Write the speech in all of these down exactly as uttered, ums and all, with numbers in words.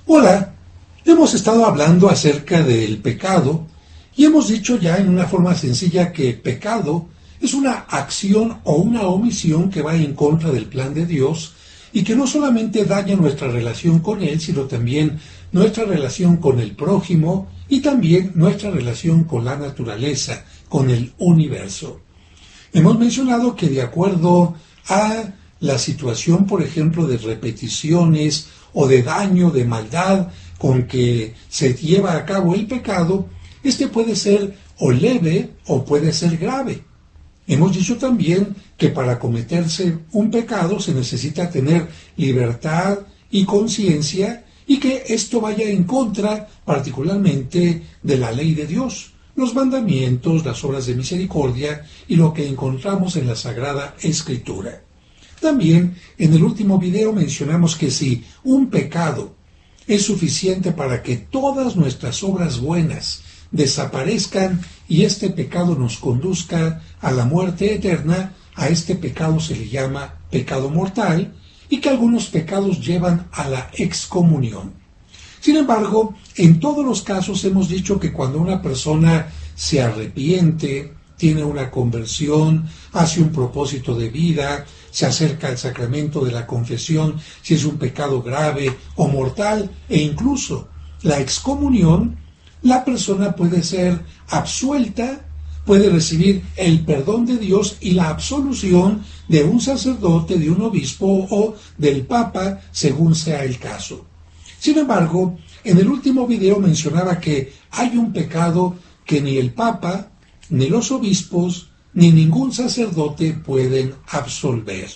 Hola, hemos estado hablando acerca del pecado y hemos dicho ya en una forma sencilla que pecado es una acción o una omisión que va en contra del plan de Dios y que no solamente daña nuestra relación con Él, sino también nuestra relación con el prójimo y también nuestra relación con la naturaleza, con el universo. Hemos mencionado que de acuerdo a la situación, por ejemplo, de repeticiones o de daño, de maldad con que se lleva a cabo el pecado, este puede ser o leve o puede ser grave. Hemos dicho también que para cometerse un pecado se necesita tener libertad y conciencia y que esto vaya en contra particularmente de la ley de Dios, los mandamientos, las obras de misericordia y lo que encontramos en la Sagrada Escritura. También en el último video mencionamos que si un pecado es suficiente para que todas nuestras obras buenas desaparezcan y este pecado nos conduzca a la muerte eterna, a este pecado se le llama pecado mortal y que algunos pecados llevan a la excomunión. Sin embargo, en todos los casos hemos dicho que cuando una persona se arrepiente, tiene una conversión, hace un propósito de vida, se acerca al sacramento de la confesión, si es un pecado grave o mortal, e incluso la excomunión, la persona puede ser absuelta, puede recibir el perdón de Dios y la absolución de un sacerdote, de un obispo o del papa, según sea el caso. Sin embargo, en el último video mencionaba que hay un pecado que ni el papa, ni los obispos, ni ningún sacerdote pueden absolver.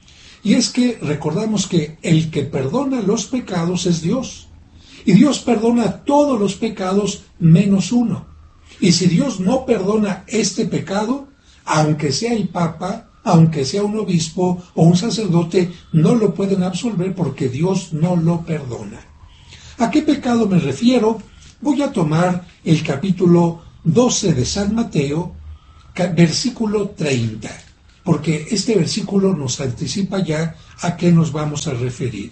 Y es que recordamos que el que perdona los pecados es Dios. Y Dios perdona todos los pecados menos uno. Y si Dios no perdona este pecado, aunque sea el papa, aunque sea un obispo o un sacerdote, no lo pueden absolver porque Dios no lo perdona. ¿A qué pecado me refiero? Voy a tomar el capítulo doce de San Mateo, versículo treinta, porque este versículo nos anticipa ya a qué nos vamos a referir.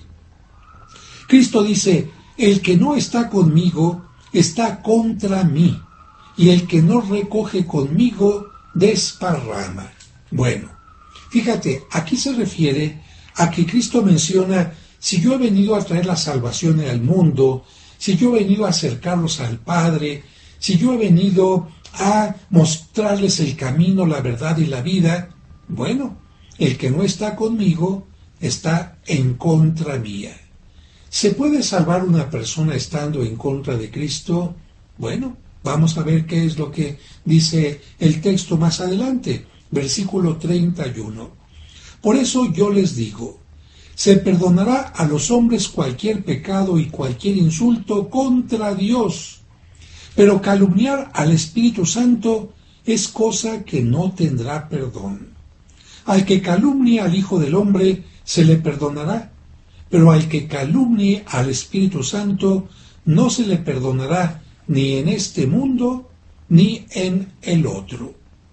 Cristo dice: el que no está conmigo está contra mí, y el que no recoge conmigo desparrama. Bueno, fíjate, aquí se refiere a que Cristo menciona: si yo he venido a traer la salvación al mundo, si yo he venido a acercarlos al Padre, si yo he venido a mostrarles el camino, la verdad y la vida, bueno, el que no está conmigo está en contra mía. ¿Se puede salvar una persona estando en contra de Cristo? Bueno, vamos a ver qué es lo que dice el texto más adelante, versículo treinta y uno. Por eso yo les digo, se perdonará a los hombres cualquier pecado y cualquier insulto contra Dios, pero calumniar al Espíritu Santo es cosa que no tendrá perdón. Al que calumnie al Hijo del Hombre se le perdonará, pero al que calumnie al Espíritu Santo no se le perdonará ni en este mundo ni en el otro.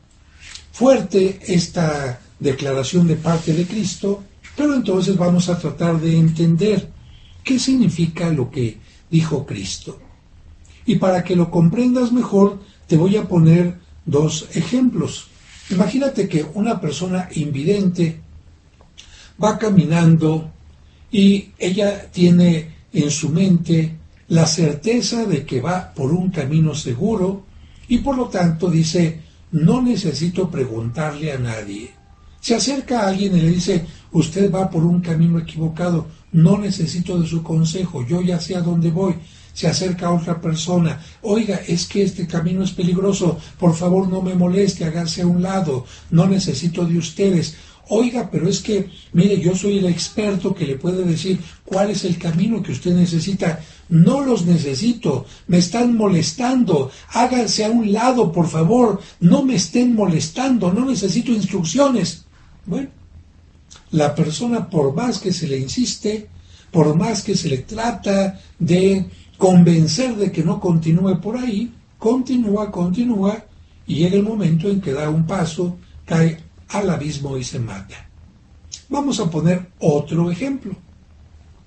Fuerte esta declaración de parte de Cristo, pero entonces vamos a tratar de entender qué significa lo que dijo Cristo. Y para que lo comprendas mejor, te voy a poner dos ejemplos. Imagínate que una persona invidente va caminando y ella tiene en su mente la certeza de que va por un camino seguro y por lo tanto dice: no necesito preguntarle a nadie. Se acerca a alguien y le dice: usted va por un camino equivocado, no necesito de su consejo, yo ya sé a dónde voy. Se acerca a otra persona: oiga, es que este camino es peligroso, por favor no me moleste, hágase a un lado, no necesito de ustedes. Oiga, pero es que, mire, yo soy el experto que le puede decir cuál es el camino que usted necesita. No los necesito, me están molestando, háganse a un lado, por favor, no me estén molestando, no necesito instrucciones. Bueno, la persona, por más que se le insiste, por más que se le trata de convencer de que no continúe por ahí, continúa, continúa, y llega el momento en que da un paso, cae al abismo y se mata. Vamos a poner otro ejemplo.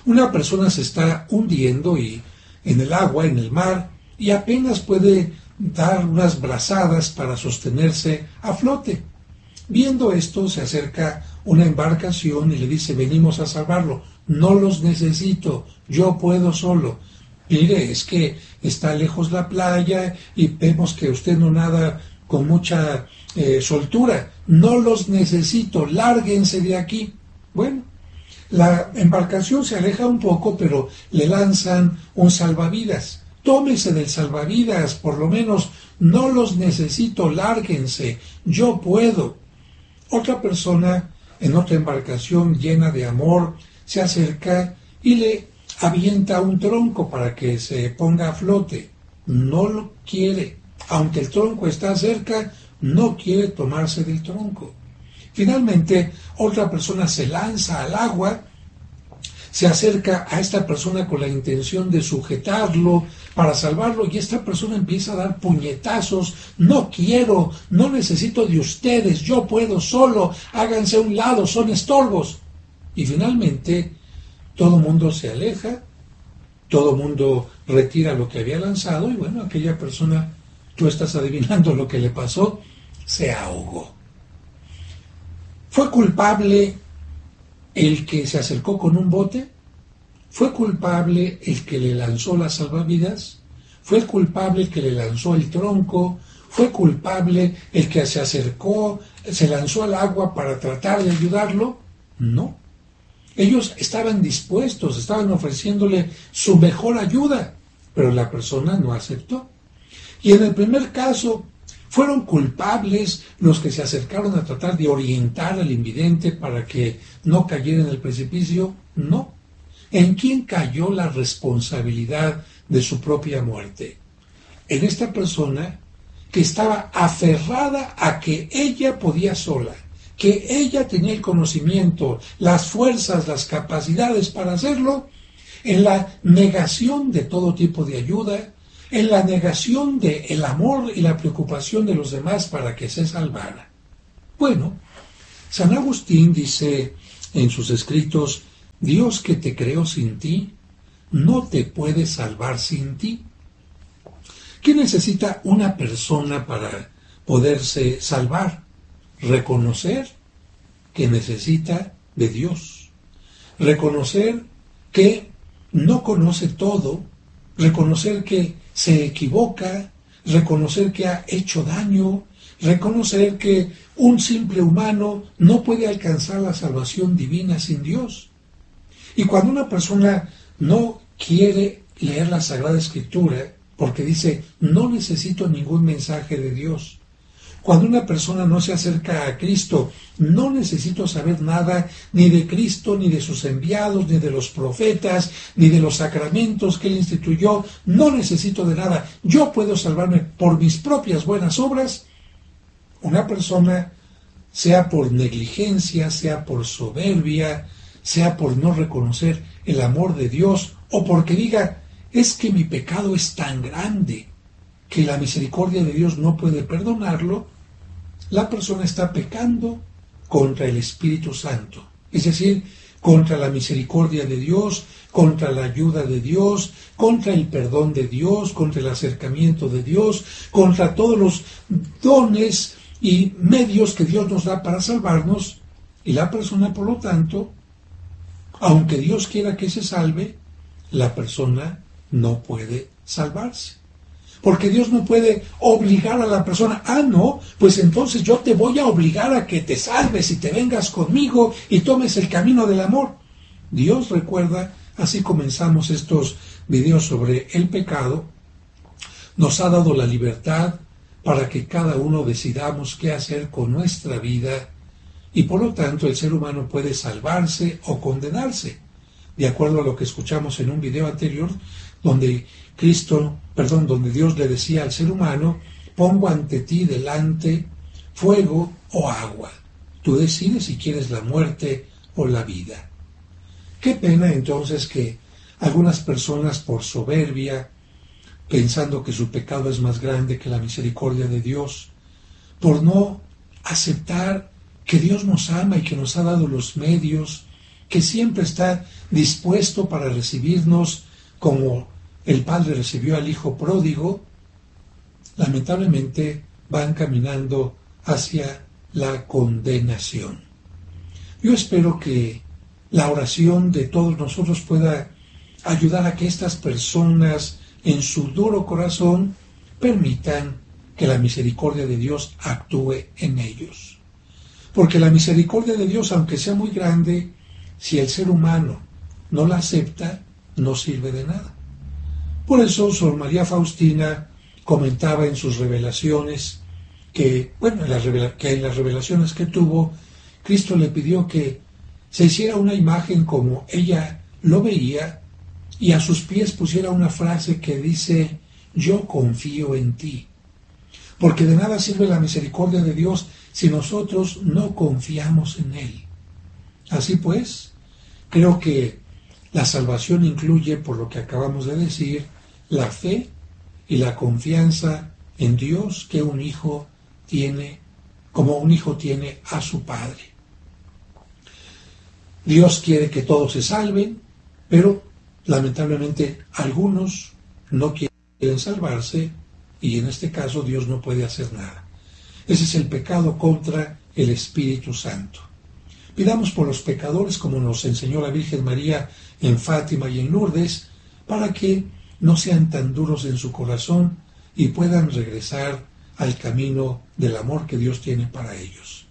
Una persona se está hundiendo y en el agua, en el mar, y apenas puede dar unas brazadas para sostenerse a flote. Viendo esto, se acerca una embarcación y le dice: venimos a salvarlo, no los necesito, yo puedo solo. Mire, es que está lejos la playa y vemos que usted no nada con mucha eh, soltura, no los necesito, lárguense de aquí. Bueno, la embarcación se aleja un poco, pero le lanzan un salvavidas. Tómese del salvavidas, por lo menos, no los necesito, lárguense, yo puedo. Otra persona en otra embarcación llena de amor se acerca y le avienta un tronco para que se ponga a flote. No lo quiere, aunque el tronco está cerca, no quiere tomarse del tronco. Finalmente, otra persona se lanza al agua, se acerca a esta persona con la intención de sujetarlo para salvarlo, y esta persona empieza a dar puñetazos: no quiero, no necesito de ustedes, yo puedo solo, háganse a un lado, son estorbos. Y finalmente todo mundo se aleja, todo mundo retira lo que había lanzado, y bueno, aquella persona, tú estás adivinando lo que le pasó, se ahogó. ¿Fue culpable el que se acercó con un bote? ¿Fue culpable el que le lanzó las salvavidas? ¿Fue culpable el que le lanzó el tronco? ¿Fue culpable el que se acercó, se lanzó al agua para tratar de ayudarlo? No. Ellos estaban dispuestos, estaban ofreciéndole su mejor ayuda, pero la persona no aceptó. Y en el primer caso, ¿fueron culpables los que se acercaron a tratar de orientar al invidente para que no cayera en el precipicio? No. ¿En quién cayó la responsabilidad de su propia muerte? En esta persona que estaba aferrada a que ella podía sola, que ella tenía el conocimiento, las fuerzas, las capacidades para hacerlo, en la negación de todo tipo de ayuda, en la negación del amor y la preocupación de los demás para que se salvara. Bueno, San Agustín dice en sus escritos: Dios que te creó sin ti, no te puede salvar sin ti. ¿Qué necesita una persona para poderse salvar? Reconocer que necesita de Dios. Reconocer que no conoce todo. Reconocer que se equivoca. Reconocer que ha hecho daño. Reconocer que un simple humano no puede alcanzar la salvación divina sin Dios. Y cuando una persona no quiere leer la Sagrada Escritura, porque dice: no necesito ningún mensaje de Dios. Cuando una persona no se acerca a Cristo: no necesito saber nada ni de Cristo, ni de sus enviados, ni de los profetas, ni de los sacramentos que Él instituyó. No necesito de nada. Yo puedo salvarme por mis propias buenas obras. Una persona, sea por negligencia, sea por soberbia, sea por no reconocer el amor de Dios, o porque diga: es que mi pecado es tan grande que la misericordia de Dios no puede perdonarlo, la persona está pecando contra el Espíritu Santo, es decir, contra la misericordia de Dios, contra la ayuda de Dios, contra el perdón de Dios, contra el acercamiento de Dios, contra todos los dones y medios que Dios nos da para salvarnos, y la persona, por lo tanto, aunque Dios quiera que se salve, la persona no puede salvarse. Porque Dios no puede obligar a la persona: ah, no, pues entonces yo te voy a obligar a que te salves y te vengas conmigo y tomes el camino del amor. Dios, recuerda, así comenzamos estos videos sobre el pecado, nos ha dado la libertad para que cada uno decidamos qué hacer con nuestra vida, y por lo tanto el ser humano puede salvarse o condenarse, de acuerdo a lo que escuchamos en un video anterior, donde Cristo, perdón, donde Dios le decía al ser humano: pongo ante ti delante fuego o agua. Tú decides si quieres la muerte o la vida. Qué pena entonces que algunas personas, por soberbia, pensando que su pecado es más grande que la misericordia de Dios, por no aceptar que Dios nos ama y que nos ha dado los medios que siempre está dispuesto para recibirnos como el Padre recibió al Hijo pródigo, lamentablemente van caminando hacia la condenación. Yo espero que la oración de todos nosotros pueda ayudar a que estas personas en su duro corazón permitan que la misericordia de Dios actúe en ellos. Porque la misericordia de Dios, aunque sea muy grande, si el ser humano no la acepta, no sirve de nada. Por eso Sor María Faustina comentaba en sus revelaciones que, bueno, en las, revela- que en las revelaciones que tuvo, Cristo le pidió que se hiciera una imagen como ella lo veía y a sus pies pusiera una frase que dice: yo confío en ti. Porque de nada sirve la misericordia de Dios si nosotros no confiamos en Él. Así pues, creo que la salvación incluye, por lo que acabamos de decir, la fe y la confianza en Dios que un hijo tiene, como un hijo tiene a su padre. Dios quiere que todos se salven, pero lamentablemente algunos no quieren salvarse y en este caso Dios no puede hacer nada. Ese es el pecado contra el Espíritu Santo. Pidamos por los pecadores, como nos enseñó la Virgen María en Fátima y en Lourdes, para que no sean tan duros en su corazón y puedan regresar al camino del amor que Dios tiene para ellos.